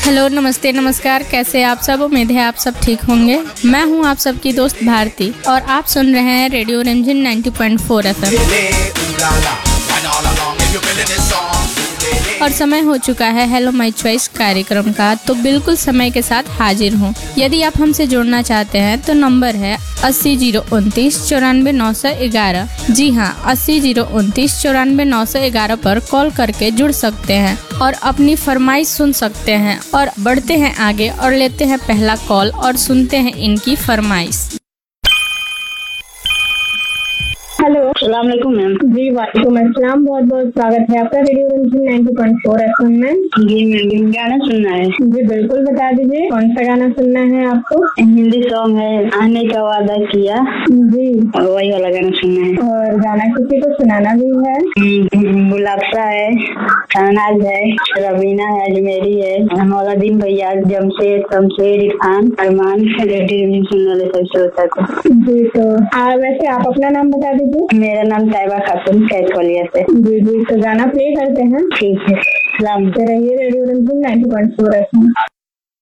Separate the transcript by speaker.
Speaker 1: Hello, नमस्ते, नमस्कार। कैसे आप सब? उम्मीद है आप सब ठीक होंगे। मैं हूं आप सबकी दोस्त भारती और आप सुन रहे हैं रेडियो रंजन 90.4 FM। और समय हो चुका है हेलो माय चॉइस कार्यक्रम का, तो बिल्कुल समय के साथ हाजिर हूँ। यदि आप हमसे जुड़ना चाहते हैं तो नंबर है 80 029 94 911। जी हाँ, 80 029 94 911 पर कॉल करके जुड़ सकते हैं और अपनी फरमाइश सुन सकते हैं। और बढ़ते हैं आगे और लेते हैं पहला कॉल और सुनते हैं इनकी फरमाइश।
Speaker 2: हेलो, अस्सलाम वालेकुम मैम। जी वालेकुम अस्सलाम। बहुत बहुत स्वागत है आपका रेडियो रंजन 90.4 FM में। जी मैम, गाना सुनना है। जी बिल्कुल, बता दीजिए कौन सा गाना सुनना है आपको? हिंदी सॉन्ग है, आने का वादा किया। जी, वही वाला गाना सुनना है। और गाना किसी को सुनाना भी है? गुलाबशा है, शहनाज है, रवीना है, अजमेरी है, मौलादीन भैया, जमशेद, शमशेर, इरफान, अरमान, रेडियो रंजन सुनने वाले सब श्रोता को। जी, तो वैसे आप अपना नाम बता दीजिए। मेरा नाम ताइबा खातून, कैसवालिया से। जी जी, तो गाना प्ले करते हैं। ठीक है, सलाम। रहिए रेडियो रंजन 90.4 FM।